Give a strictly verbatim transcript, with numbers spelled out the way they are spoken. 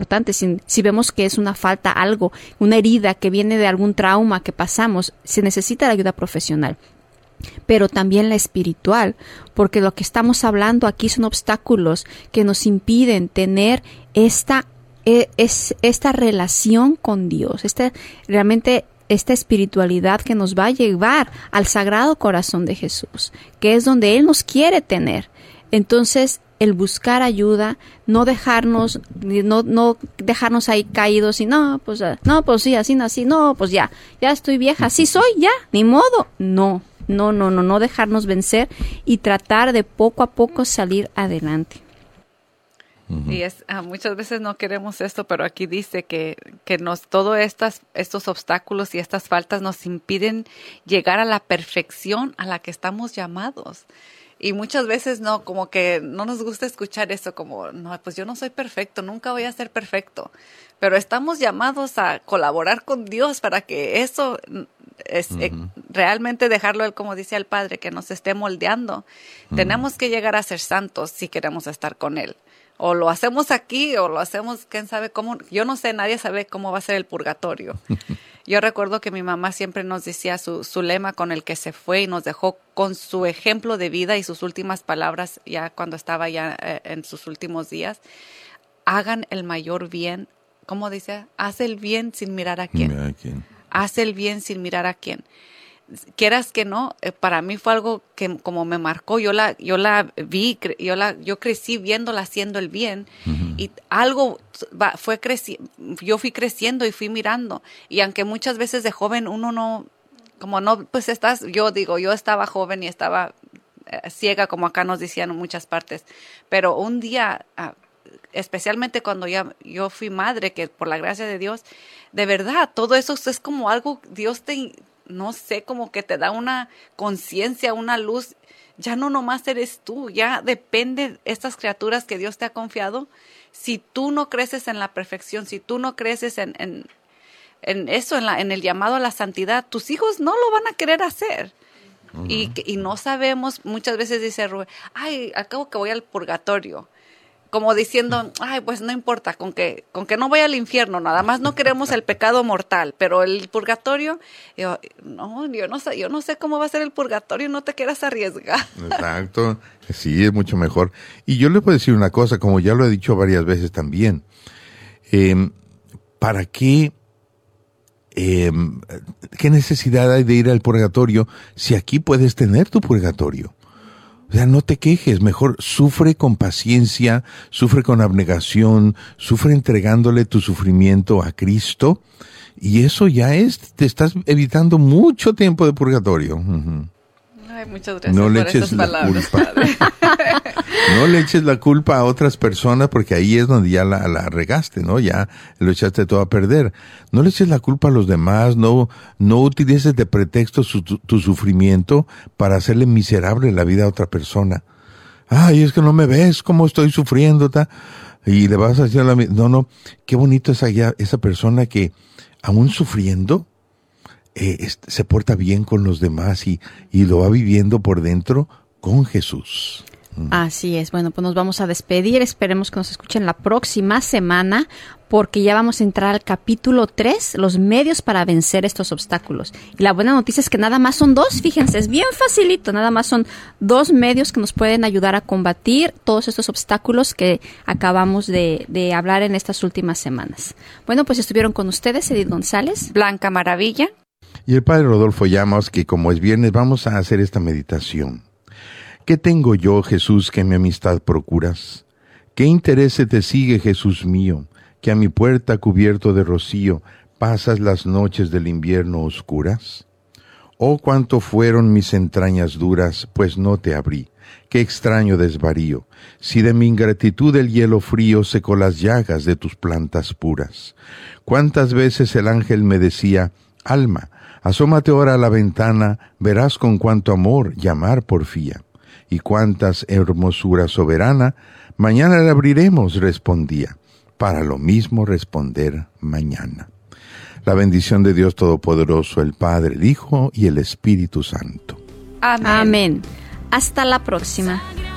importante. Si, si vemos que es una falta, algo, una herida que viene de algún trauma que pasamos, se necesita la ayuda profesional. Pero también la espiritual, porque lo que estamos hablando aquí son obstáculos que nos impiden tener esta, es, esta relación con Dios, esta, realmente esta espiritualidad que nos va a llevar al Sagrado Corazón de Jesús, que es donde Él nos quiere tener. Entonces, el buscar ayuda, no dejarnos, no, no dejarnos ahí caídos y no, pues, no, pues sí, así nací, no, pues ya, ya estoy vieja, así soy, ya, ni modo. No, no, no, no, no dejarnos vencer y tratar de poco a poco salir adelante. Uh-huh. Y es, uh, muchas veces no queremos esto, pero aquí dice que, que nos, todos estas, estos obstáculos y estas faltas nos impiden llegar a la perfección a la que estamos llamados. Y muchas veces no, como que no nos gusta escuchar eso, como, no, pues yo no soy perfecto, nunca voy a ser perfecto. Pero estamos llamados a colaborar con Dios para que eso es uh-huh. eh, realmente dejarlo Él, como dice el Padre, que nos esté moldeando. Uh-huh. Tenemos que llegar a ser santos si queremos estar con Él. O lo hacemos aquí o lo hacemos, quién sabe cómo. Yo no sé, nadie sabe cómo va a ser el purgatorio. Yo recuerdo que mi mamá siempre nos decía su, su lema con el que se fue y nos dejó con su ejemplo de vida y sus últimas palabras ya cuando estaba ya eh, en sus últimos días. Hagan el mayor bien. ¿Cómo dice? Haz el bien sin mirar a quién. Mira a quién. Haz el bien sin mirar a quién. Quieras que no, eh, para mí fue algo que como me marcó. Yo la, yo la vi, cre, yo la, yo crecí viéndola haciendo el bien uh-huh. y algo va, fue creci, yo fui creciendo y fui mirando. Y aunque muchas veces de joven uno no, como no, pues estás, yo digo, yo estaba joven y estaba eh, ciega, como acá nos decían en muchas partes. Pero un día, uh, especialmente cuando ya yo fui madre, que por la gracia de Dios, de verdad, todo eso es como algo, Dios te, no sé, como que te da una conciencia, una luz. Ya no nomás eres tú, ya depende de estas criaturas que Dios te ha confiado. Si tú no creces en la perfección, si tú no creces en, en, en eso, en, la, en el llamado a la santidad, tus hijos no lo van a querer hacer. Uh-huh. Y, y no sabemos, muchas veces dice Rubén, ay, acabo que voy al purgatorio. Como diciendo, ay, pues no importa, con que con que no vaya al infierno, nada más no queremos el pecado mortal, pero el purgatorio, yo, no, yo no sé, yo no sé cómo va a ser el purgatorio, no te quieras arriesgar. Exacto, sí, es mucho mejor. Y yo le puedo decir una cosa, como ya lo he dicho varias veces también, eh, ¿para qué, eh, qué necesidad hay de ir al purgatorio si aquí puedes tener tu purgatorio? O sea, no te quejes, mejor sufre con paciencia, sufre con abnegación, sufre entregándole tu sufrimiento a Cristo, y eso ya es, te estás evitando mucho tiempo de purgatorio. Uh-huh. Ay, muchas gracias no por le eches esas la palabras, culpa. Padre. No le eches la culpa a otras personas, porque ahí es donde ya la, la regaste, ¿no? Ya lo echaste todo a perder. No le eches la culpa a los demás, no, no utilices de pretexto su, tu, tu sufrimiento para hacerle miserable la vida a otra persona. Ay, es que no me ves cómo estoy sufriendo, ta. Y le vas a decir a la... No, no, qué bonito es allá esa persona que, aún sufriendo, eh, es, se porta bien con los demás y, y lo va viviendo por dentro con Jesús. Así es. Bueno, pues nos vamos a despedir. Esperemos que nos escuchen la próxima semana, porque ya vamos a entrar al capítulo tres, los medios para vencer estos obstáculos. Y la buena noticia es que nada más son dos, fíjense, es bien facilito, nada más son dos medios que nos pueden ayudar a combatir todos estos obstáculos que acabamos de, de hablar en estas últimas semanas. Bueno, pues estuvieron con ustedes Edith González, Blanca Maravilla y el Padre Rodolfo Llamas, que como es viernes vamos a hacer esta meditación. ¿Qué tengo yo, Jesús, que mi amistad procuras? ¿Qué interés se te sigue, Jesús mío, que a mi puerta cubierto de rocío pasas las noches del invierno oscuras? Oh, cuánto fueron mis entrañas duras, pues no te abrí. Qué extraño desvarío, si de mi ingratitud el hielo frío secó las llagas de tus plantas puras. Cuántas veces el ángel me decía, alma, asómate ahora a la ventana, verás con cuánto amor llamar porfía. Y cuántas hermosura soberana, mañana la abriremos, respondía, para lo mismo responder mañana. La bendición de Dios Todopoderoso, el Padre, el Hijo y el Espíritu Santo. Amén. Amén. Hasta la próxima.